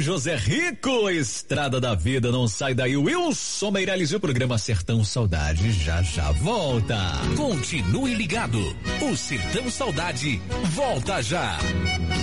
José Rico, Estrada da Vida, não sai daí. Wilson Meirelles e o programa Sertão Saudade já volta. Continue ligado, o Sertão Saudade volta já.